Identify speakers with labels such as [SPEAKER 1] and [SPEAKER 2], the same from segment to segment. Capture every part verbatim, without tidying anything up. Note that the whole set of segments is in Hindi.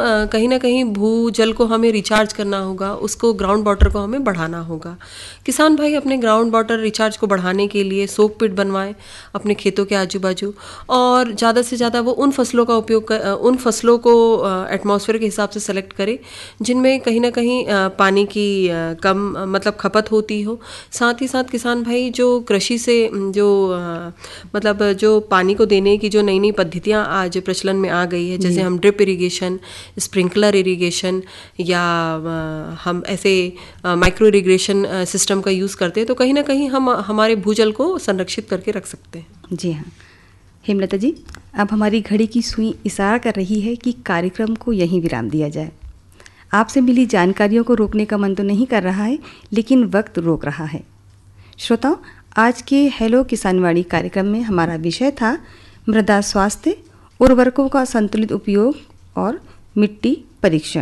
[SPEAKER 1] अ, कहीं ना कहीं भूजल को हमें रिचार्ज करना होगा, उसको ग्राउंड वाटर को हमें बढ़ाना होगा। किसान भाई अपने ग्राउंड वाटर रिचार्ज को बढ़ाने के लिए सोक पिट बनवाएं अपने खेतों के आजू बाजू, और ज़्यादा से ज़्यादा वो उन फसलों का उपयोग कर, उन फसलों को एटमॉस्फेयर के हिसाब से सेलेक्ट करें जिनमें कहीं ना कहीं अ, पानी की अ, कम अ, मतलब खपत होती हो। साथ ही साथ किसान भाई जो कृषि से जो अ, मतलब जो पानी को देने की जो नई नई पद्धतियाँ आज प्रचलन में आ गई है, जैसे हम ड्रिप इरिगेशन, स्प्रिंकलर इरिगेशन, या अ, हम ऐसे माइक्रो इरिगेशन सिस्टम का यूज़ करते हैं, तो कहीं ना कहीं हम हमारे भूजल को संरक्षित करके रख सकते हैं।
[SPEAKER 2] जी हाँ हेमलता जी, अब हमारी घड़ी की सुई इशारा कर रही है कि कार्यक्रम को यहीं विराम दिया जाए। आपसे मिली जानकारियों को रोकने का मन तो नहीं कर रहा है, लेकिन वक्त रोक रहा है। श्रोताओं, आज के हेलो किसानवाणी कार्यक्रम में हमारा विषय था मृदा स्वास्थ्य, उर्वरकों का संतुलित उपयोग और मिट्टी परीक्षण।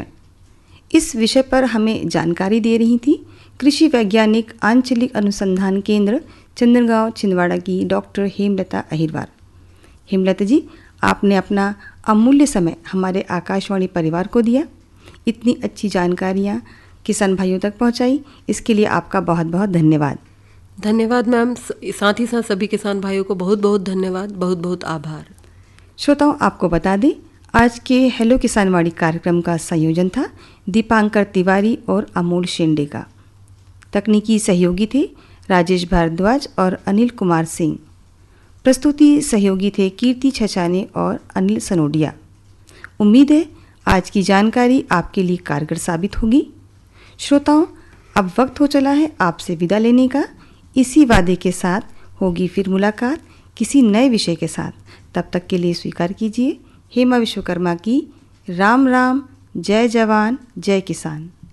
[SPEAKER 2] इस विषय पर हमें जानकारी दे रही थी कृषि वैज्ञानिक आंचलिक अनुसंधान केंद्र चंद्रगांव छिंदवाड़ा की डॉक्टर हेमलता अहिरवार। हेमलता जी, आपने अपना अमूल्य समय हमारे आकाशवाणी परिवार को दिया, इतनी अच्छी जानकारियाँ किसान भाइयों तक पहुँचाई, इसके लिए आपका बहुत बहुत धन्यवाद।
[SPEAKER 1] धन्यवाद मैम, साथ ही साथ सभी किसान भाइयों को बहुत बहुत धन्यवाद, बहुत बहुत आभार।
[SPEAKER 2] श्रोताओं, आपको बता दें आज के हेलो किसानवाणी कार्यक्रम का संयोजन था दीपांकर तिवारी और अमोल शेंडे का। तकनीकी सहयोगी थे राजेश भारद्वाज और अनिल कुमार सिंह। प्रस्तुति सहयोगी थे कीर्ति छछाने और अनिल सनोडिया। उम्मीद है आज की जानकारी आपके लिए कारगर साबित होगी। श्रोताओं, अब वक्त हो चला है आपसे विदा लेने का। इसी वादे के साथ होगी फिर मुलाकात किसी नए विषय के साथ। तब तक के लिए स्वीकार कीजिए हेमा विश्वकर्मा की राम राम, जय जवान जय किसान।